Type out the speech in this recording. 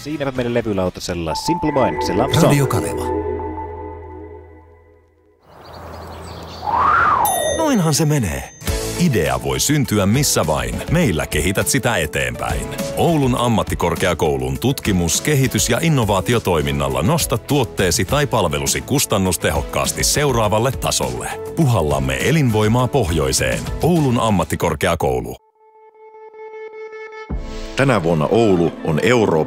Siinäpä meidän levylautasella Simple Minds, se Love Song. Radio Kaleva. Noinhan se menee. Idea voi syntyä missä vain. Meillä kehität sitä eteenpäin. Oulun ammattikorkeakoulun tutkimus-, kehitys- ja innovaatiotoiminnalla nosta tuotteesi tai palvelusi kustannustehokkaasti seuraavalle tasolle. Puhallamme elinvoimaa pohjoiseen. Oulun ammattikorkeakoulu. Tänä vuonna Oulu on Euroopan